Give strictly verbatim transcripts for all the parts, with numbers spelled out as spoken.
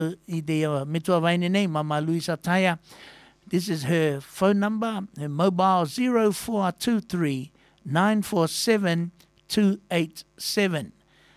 I te uh, mitua vaine nei, Mama Luisa Taia. This is her phone number, her mobile zero four two three nine four seven two eight seven.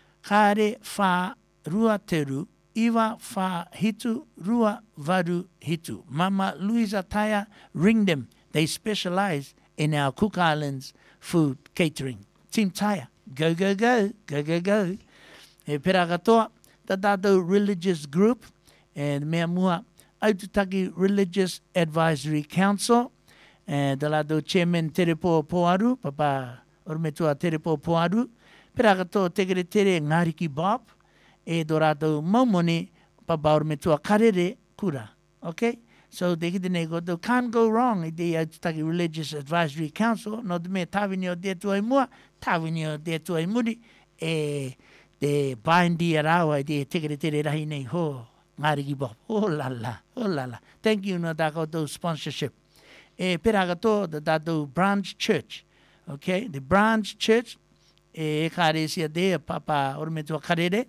Kare wha rua teru, iwa wha hitu, rua varu hitu. Mama Luisa Taia, ring them. They specialize in our Cook Islands food catering. Team Taia, go, go, go, go, go, go. He pera katoa, ta tātou religious group, and mea mua Aitutaki Religious Advisory Council, and the lado chairman Terepo Poaru, Papa Ormetua Terepo Poaru, pera katoa tegere tere Ngariki Bob, e dorado maumone Papa Ormetua Karere Kura. Okay? So they can't go wrong. The Aitutaki Religious Advisory Council, no de me tavinio de tuai mua, tavinio de tuai muri, e de bindi arawa de tegere tere rahi nei ho. Ngariki Bob. Oh la la. Oh la la. Thank you no dakoto sponsorship. E peragato the dado branch church. Okay? The branch church e karesia de papa ormetua karere.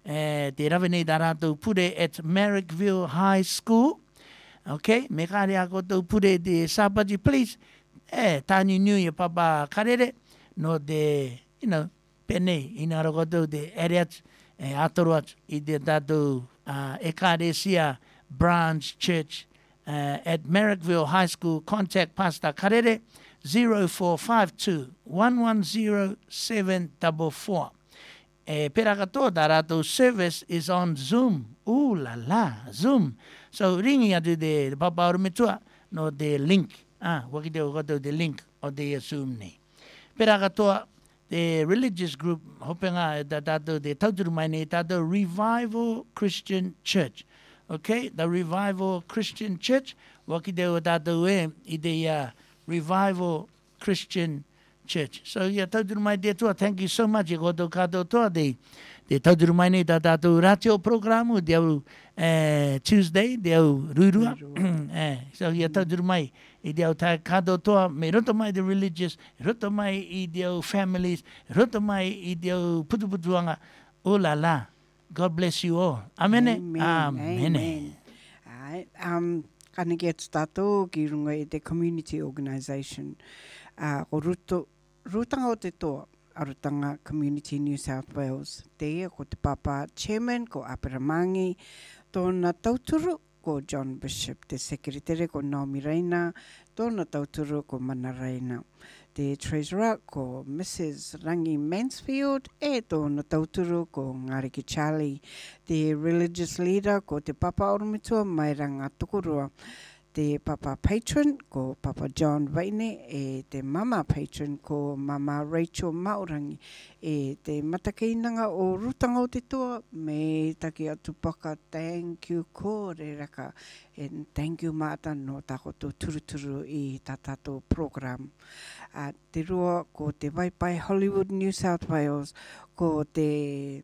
E de ravene darato pure at Merrickville High School. Okay? Me kare akoto pure de sabaji please. E tani new ye papa karere no de you know pene inarogoto de areas e atoroat I de dado Uh, Ecclesia Branch Church uh, at Merrickville High School. Contact Pastor Karere zero four five two one one zero seven four four. Eh, Peragato Darato service is on Zoom. Ooh la la, Zoom. So ringi atu de Papa Ormetua no de link. Ah, wakideo goto de link o de Zoom ni. Peragato the religious group hopenga datato the tauturumai tato Revival Christian Church. Okay, the Revival Christian Church wakideo tato e ideya Revival Christian Church. So yeah, tauturumai de tua, thank you so much. Goto kato to de the tauturumai tato ratio programu deu uh, Tuesday deu rurua. eh, so yeah, tauturumai I deu ta kado toa me roto mai the religious, roto mai I deu families, roto mai I deu putuputuanga. Oh la la. God bless you all. Amen. Amen. Amen. Amen. Alright. Um, kana get stato ki runga I te community organisation. Uh, ko ruto, rutanga o te toa, arutanga Community New South Wales. Te ko te papa chairman ko Apiramangi, tōna tauturu ko John Bishop, te secretary ko Naomi Reina, tōna tauturu ko Mana Reina, te treasurer ko Missus Rangi Mansfield, e tōna tauturu ko Ngariki Charlie, te religious leader ko te papa Ormetua Mairanga Tukurua, te papa patron ko Papa John Vaine, e te mama patron ko Mama Rachel Maurangi, e te matakainanga o rutanga o te toa, me taki atu paka, thank you ko re raka, and thank you mata no takoto turuturu I tatato program. Uh, te rua ko te Waipai Hollywood New South Wales, ko te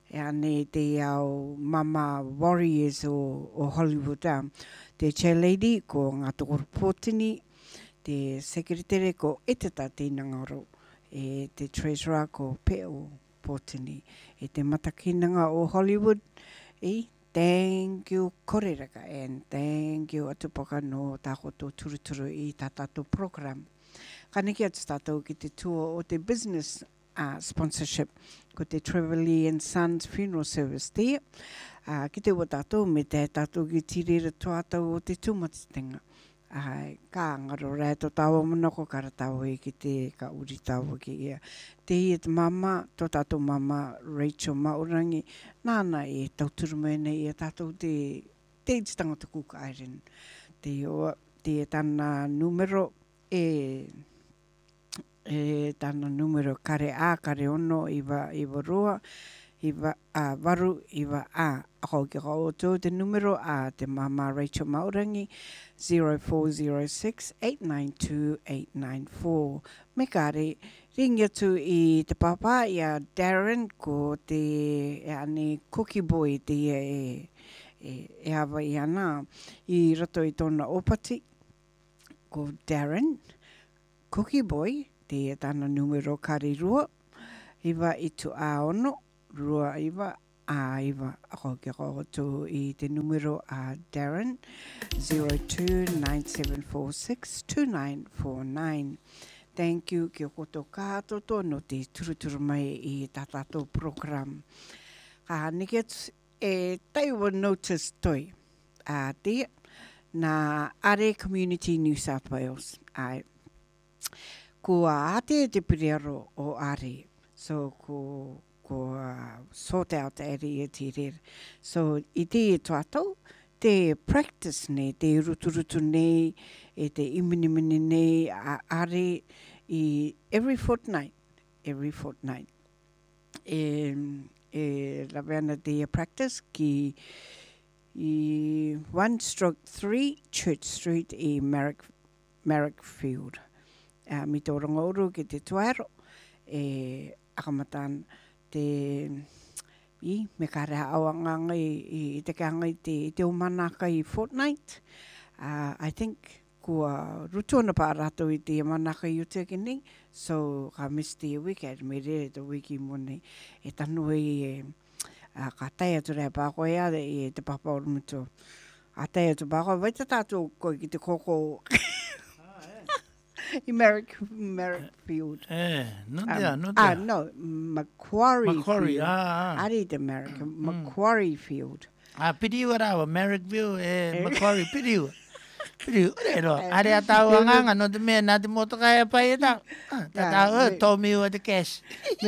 ane te au mama warriors o, o Hollywood, um, te chair lady ko ngā tokoro Pōtini, te secretary ko Etata Tinangaro, e te treasurer ko Peo Pōtini, e te matakinanga o Hollywood, e thank you koreraka, and thank you atupaka no takoto turuturu I tatato program. Kaniki atu tātou ki te tour o te business uh, sponsorship ko te Trevelyan and Sons Funeral Service there. Uh, ki te o tātou me te tātou ki tirera tuatau o te tūmatitenga. Uh, ka ngaro rai to tawa manako kara tawa e ki te ka uri tawa ki ia. Te i te mama, to tātou mama Rachel Maurangi, nāna e tauturu mene i a tātou te te titanga te Cook Island. Te o, te tāna numero e e tāna numero kare a, kare ono, iwa, iwa roa, iwa a, waru, iwa a. Ako ki ko o te numero a te mama Rachel Maurangi, zero four zero six eight nine two eight nine four. Me kare, ringa tu I te papa ia Darren ko te ane cookie boy te e, e, e hawa I ana I roto I tōna opati ko Darren, cookie boy, te tāna numero kare rua, iwa I tu a ono, rua iwa a iwa ako ki ako to I te numero a Darren zero two nine seven four six two nine four nine. Thank you ki koto kātoto no te turuturu mai I tātātou program. Ka nikets e taiwa notice toi a te na Are Community New South Wales. Ai. Kua ate te piriaro o Are. So ko ko uh, sort out the area te rere. So I te e tātou, te practice nei, te ruturutu nei, e te iminimini nei, a Are I every fortnight, every fortnight. E, e laweana te practice ki I one stroke three Church Street I Marrick, Marrickfield. Uh, mi tō rangauru ki te tuaro, e akamatan te I me kare awanga I, I te kanga I te, te umanaka I fortnight. Uh, I think kua rutuana pa rato I te manaka I utekini, so ka misti a weekend, me re te wiki mone, e tanu e uh, ka taia tu rea pāko ea e te papa o mutu. A taia tu pāko, vai te tātou koe ki te koko. In Merrick, Merrickfield. Eh, no Um, there, no Ah, there. no, Macquarie, Macquarie, Field. ah, ah. Ari te America, Macquarie Field. Ah, piriwa rawa, Merrickville, eh, Macquarie, piriwa. Piriwa, ore ro. Are a tau anganga, no te mea, nā te motokai a pai e tau. Ah, tā Yeah, tau, me- tō miu a te cash.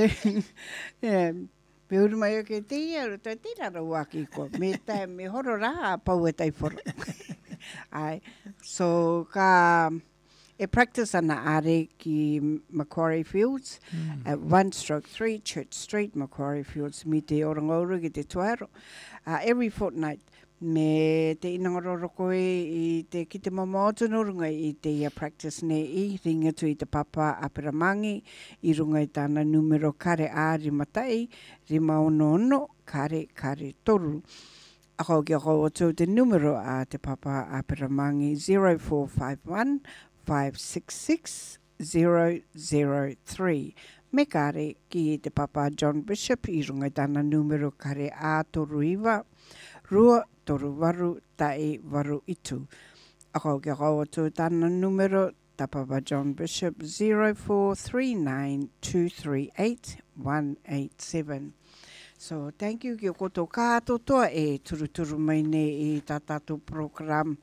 Yeah, me uru mai o ke te ia, ro tai tira ra waki ko. Me tai, me horo rā pau e tai whoro. Ai, so ka e practice ana are ki Macquarie Fields at one stroke three Church Street, Macquarie Fields, mi te orangauru ki te tuaro. Uh, every fortnight, me te inangororo koe I te ki te mama otunurunga I te ia practice ne I ringa tu I te papa apiramangi I runga I tāna numero kare a rimatai, rima ono ono, kare kare toru. Ako ki ako o tau te numero a te papa apiramangi zero four five one five six six zero zero three. Me kare ki te papa John Bishop I runga I tāna numero kare a toru iwa, rua toru waru tae waru itu. Ako ki ako o tau tāna numero ta papa John Bishop zero four three nine two three eight one eight seven. So thank you ki o koto kātotoa e turuturu mai nei I tā tātou program.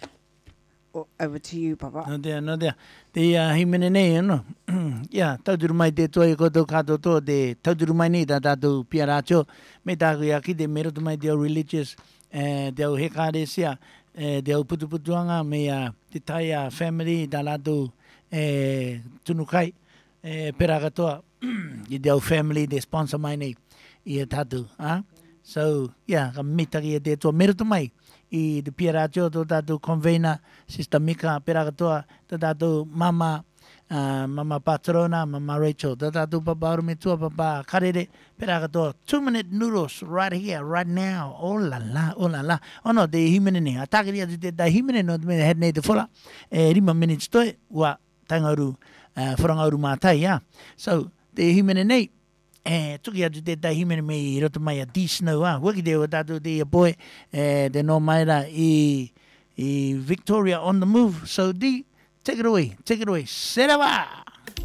O, over to you, Papa. No there, no there. Te uh, himene nei, no? Yeah, tauturu mai te toi koto kato to, te tauturu mai nei tā tātou piaracho, me tāku ia ki te merotu mai te au religious, eh, te au hekare sia, eh, te au putuputuanga, me uh, te tai a family, tā lātou eh, tunukai, eh, pera katoa, I te au family, te sponsor mai nei, I e tātou, ah? So, yeah, ka mitaki e te toa merotu mai, I te pia rātio tō tātou convener, Sister Mika, pera katoa, tō tātou mama, uh, mama patrona, mama Rachel, tō tātou papa arume tua, papa karere, pera katoa, two minute noodles, right here, right now, oh la la, oh la la, oh no, te himene ne, a tākiri atu te tai himene no, te mene head nei te whora, e rima minutes toi, ua tangauru, uh, wharangauru mātai, yeah. So, te himene nei, e tuki atu te tai himene me I roto mai a D-Snow, ah, waki te o tātou te ia boy, e te no maira I, I Victoria on the move. So D, take it away, take it away, Serava!